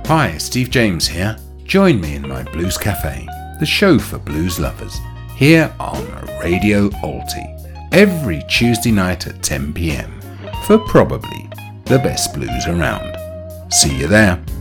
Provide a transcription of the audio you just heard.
Hi, Steve James here. Join me in my Blues Cafe, the show for blues lovers, here on Radio Alti, every Tuesday night at 10 p.m, for probably the best blues around. See you there.